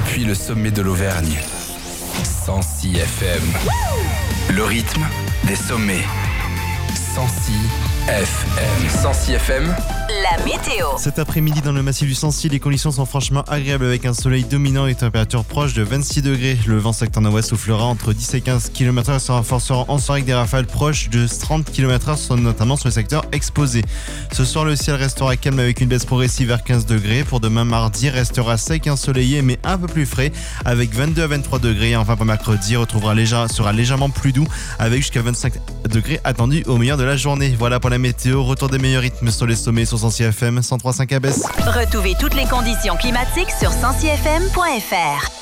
depuis le sommet de l'Auvergne. 106 FM. Le rythme des sommets. 106 FM. 106 FM. La météo. Cet après-midi dans le massif du Sancy, les conditions sont franchement agréables avec un soleil dominant et température proche de 26 degrés. Le vent secteur nord-ouest soufflera entre 10 et 15 km/h et se renforcera en soirée avec des rafales proches de 30 km/h, notamment sur les secteurs exposés. Ce soir, le ciel restera calme avec une baisse progressive vers 15 degrés. Pour demain mardi, restera sec, ensoleillé mais un peu plus frais avec 22 à 23 degrés. Enfin pour mercredi, sera légèrement plus doux avec jusqu'à 25 degrés attendus au meilleur de la journée. Voilà pour la météo. Retour des meilleurs rythmes sur les sommets sur 106 FM, 103.5 à Besse. Retrouvez toutes les conditions climatiques sur 106fm.fr.